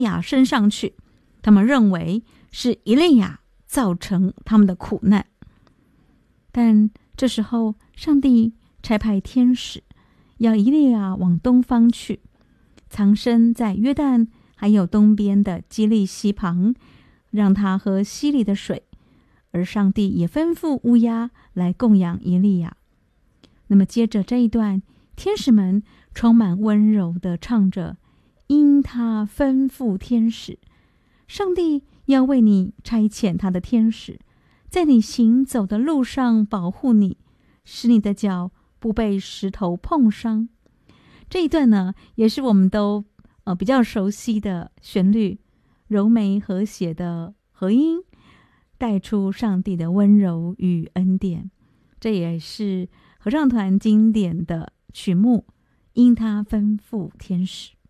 亚身上去，他们认为是以利亚造成他们的苦难。但这时候上帝差派天使要以利亚往东方去，藏身在约旦还有东边的基利溪旁，让他喝溪里的水。而上帝也吩咐乌鸦来供养以利亚。那么接着这一段，天使们充满温柔地唱着，因他吩咐天使，上帝要为你差遣他的天使，在你行走的路上保护你，使你的脚不被石头碰伤。这一段呢，也是我们都比较熟悉的旋律，柔美和谐的和音，带出上帝的温柔与恩典。这也是合唱团经典的曲目，因他吩咐天使。